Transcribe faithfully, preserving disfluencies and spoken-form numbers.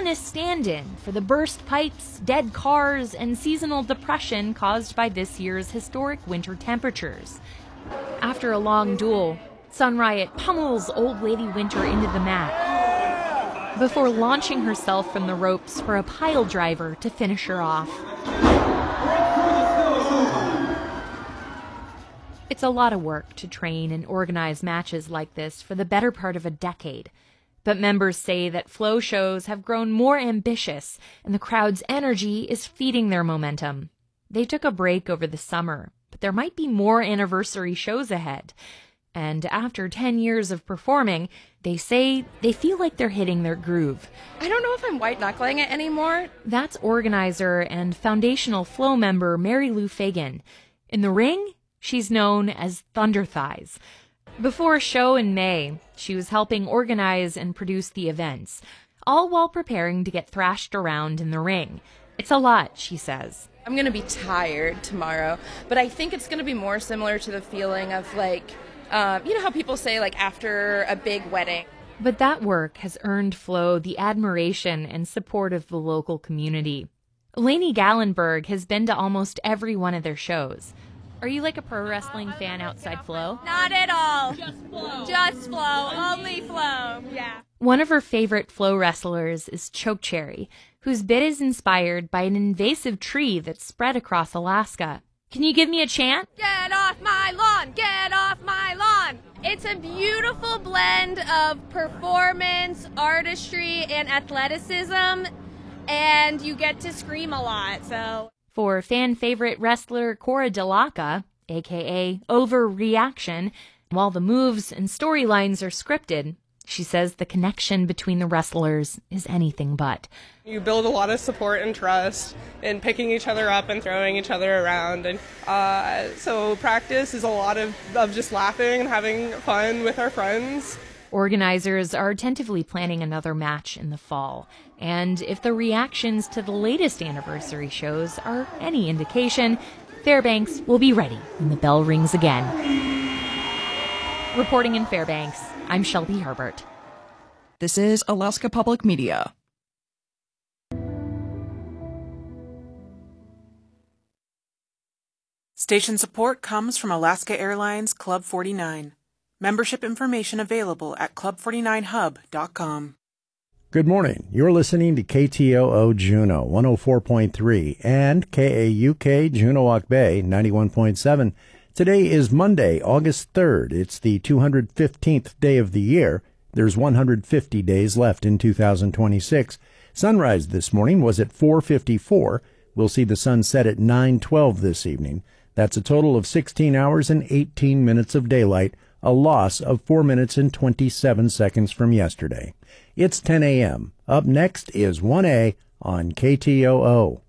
villainous stand-in for the burst pipes, dead cars, and seasonal depression caused by this year's historic winter temperatures. After a long duel, Sun Riot pummels Old Lady Winter into the mat before launching herself from the ropes for a pile driver to finish her off. It's a lot of work to train and organize matches like this for the better part of a decade. But members say that Flow shows have grown more ambitious, and the crowd's energy is feeding their momentum. They took a break over the summer, but there might be more anniversary shows ahead. And after ten years of performing, they say they feel like they're hitting their groove. I don't know if I'm white-knuckling it anymore. That's organizer and foundational Flow member Mary Lou Fagan. In the ring, she's known as Thunder Thighs. Before a show in May, she was helping organize and produce the events, all while preparing to get thrashed around in the ring. It's a lot, she says. I'm going to be tired tomorrow, but I think it's going to be more similar to the feeling of, like, uh, you know how people say, like, after a big wedding. But that work has earned Flow the admiration and support of the local community. Lainey Gallenberg has been to almost every one of their shows. Are you like a pro wrestling fan outside Flow? Not at all. Just Flow. Just Flow. Only Flow. Yeah. One of her favorite Flow wrestlers is Choke Cherry, whose bit is inspired by an invasive tree that's spread across Alaska. Can you give me a chant? Get off my lawn! Get off my lawn! It's a beautiful blend of performance, artistry, and athleticism, and you get to scream a lot, so... For fan favorite wrestler Cora Delaka, aka Overreaction, while the moves and storylines are scripted, she says the connection between the wrestlers is anything but. You build a lot of support and trust in picking each other up and throwing each other around. And uh, so practice is a lot of, of just laughing and having fun with our friends. Organizers are attentively planning another match in the fall. And if the reactions to the latest anniversary shows are any indication, Fairbanks will be ready when the bell rings again. Reporting in Fairbanks, I'm Shelby Herbert. This is Alaska Public Media. Station support comes from Alaska Airlines Club forty-nine. Membership information available at club forty-nine hub dot com. Good morning. You're listening to K T O O Juneau one oh four point three and K A U K Juneau-Ock Bay ninety-one point seven. Today is Monday, August third. It's the two hundred fifteenth day of the year. There's one hundred fifty days left in two thousand twenty-six. Sunrise this morning was at four fifty-four. We'll see the sun set at nine twelve this evening. That's a total of sixteen hours and eighteen minutes of daylight, a loss of four minutes and twenty-seven seconds from yesterday. It's ten a.m. Up next is one A on K T O O.